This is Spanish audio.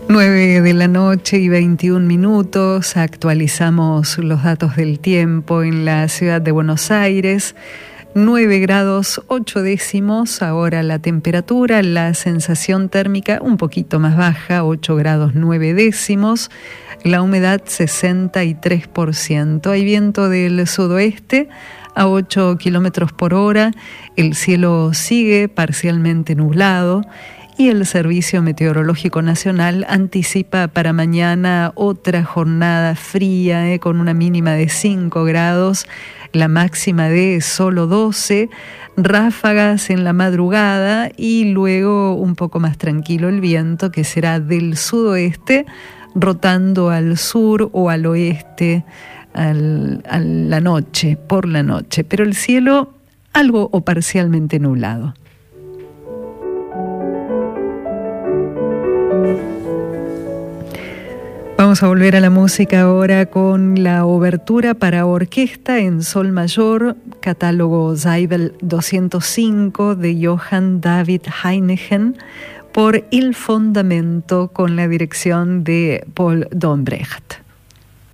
9:21 actualizamos los datos del tiempo en la ciudad de Buenos Aires. 9 grados 8 décimos, ahora la temperatura, la sensación térmica un poquito más baja, 8 grados 9 décimos, la humedad 63%, hay viento del sudoeste a 8 kilómetros por hora, el cielo sigue parcialmente nublado y el Servicio Meteorológico Nacional anticipa para mañana otra jornada fría, con una mínima de 5 grados, la máxima de solo 12, ráfagas en la madrugada y luego un poco más tranquilo el viento, que será del sudoeste, rotando al sur o al oeste por la noche, pero el cielo algo o parcialmente nublado. Vamos a volver a la música ahora con la obertura para orquesta en sol mayor, catálogo Seibel 205 de Johann David Heineken, por Il Fondamento, con la dirección de Paul Dombrecht.